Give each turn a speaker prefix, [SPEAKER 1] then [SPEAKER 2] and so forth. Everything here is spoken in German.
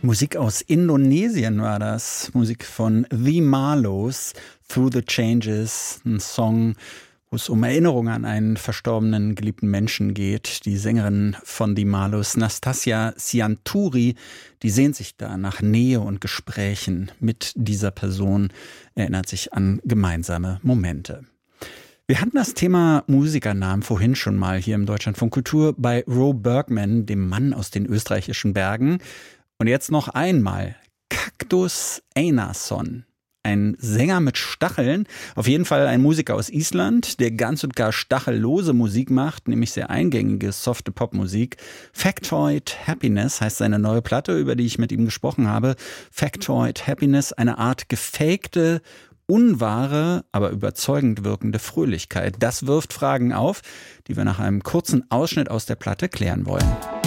[SPEAKER 1] Musik aus Indonesien war das. Musik von The Marlows, Through the Changes. Ein Song, wo es um Erinnerungen an einen verstorbenen, geliebten Menschen geht. Die Sängerin von The Marlows, Nastasia Sianturi, die sehnt sich da nach Nähe und Gesprächen mit dieser Person, erinnert sich an gemeinsame Momente. Wir hatten das Thema Musikernamen vorhin schon mal hier im Deutschlandfunk Kultur bei Ro Bergman, dem Mann aus den österreichischen Bergen. Und jetzt noch einmal Kaktus Einarsson. Ein Sänger mit Stacheln, auf jeden Fall ein Musiker aus Island, der ganz und gar stachellose Musik macht, nämlich sehr eingängige, softe Popmusik. Factoid Happiness heißt seine neue Platte, über die ich mit ihm gesprochen habe. Factoid Happiness, eine Art gefakte, unwahre, aber überzeugend wirkende Fröhlichkeit. Das wirft Fragen auf, die wir nach einem kurzen Ausschnitt aus der Platte klären wollen.